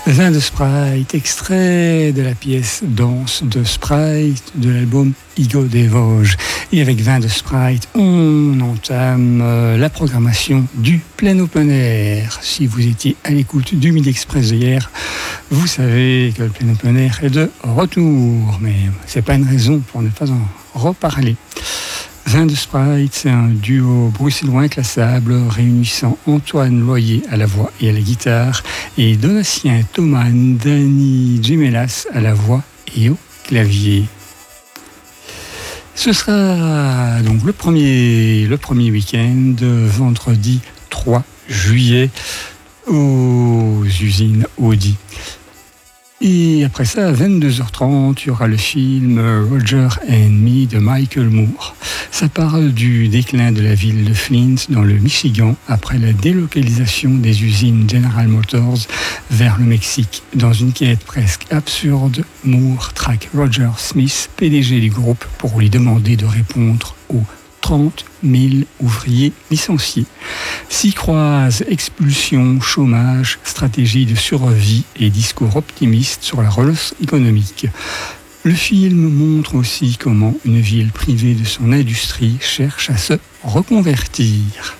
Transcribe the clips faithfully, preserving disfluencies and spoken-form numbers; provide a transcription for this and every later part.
Vin de Sprite, extrait de la pièce Danse de Sprite de l'album Igo des Vosges. Et avec Vin de Sprite, on entame euh, la programmation du plein open air. Si vous étiez à l'écoute du Midi Express d'hier, vous savez que le plein open air est de retour. Mais c'est pas une raison pour ne pas en reparler. Vin de Sprite, c'est un duo bruxellois inclassable réunissant Antoine Loyer à la voix et à la guitare et Donatien Thomas Dani Gemelas à la voix et au clavier. Ce sera donc le premier, le premier week-end, vendredi trois juillet, aux usines Audi. Et après ça, à vingt-deux heures trente, il y aura le film Roger and Me de Michael Moore. Ça parle du déclin de la ville de Flint dans le Michigan après la délocalisation des usines General Motors vers le Mexique. Dans une quête presque absurde, Moore traque Roger Smith, P D G du groupe, pour lui demander de répondre aux trente mille ouvriers licenciés. S'y croisent expulsion, chômage, stratégie de survie et discours optimistes sur la relance économique. Le film montre aussi comment une ville privée de son industrie cherche à se reconvertir.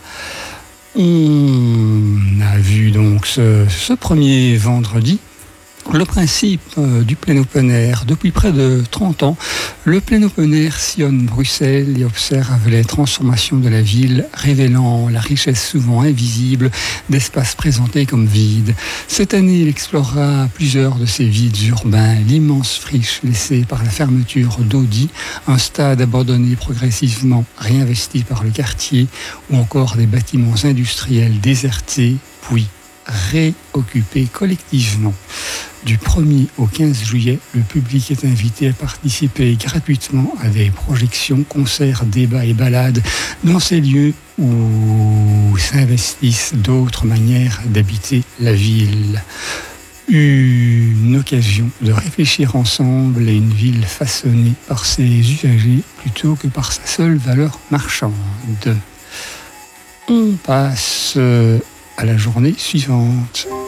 On a vu donc ce, ce premier vendredi le principe euh, du plein open air. Depuis près de trente ans, le plein open air sillonne Bruxelles et observe les transformations de la ville, révélant la richesse souvent invisible d'espaces présentés comme vides. Cette année, il explorera plusieurs de ces vides urbains, l'immense friche laissée par la fermeture d'Audi, un stade abandonné progressivement réinvesti par le quartier, ou encore des bâtiments industriels désertés, puis réoccupés collectivement. Du premier au quinze juillet, le public est invité à participer gratuitement à des projections, concerts, débats et balades dans ces lieux où s'investissent d'autres manières d'habiter la ville. Une occasion de réfléchir ensemble à une ville façonnée par ses usagers plutôt que par sa seule valeur marchande. On passe à la journée suivante.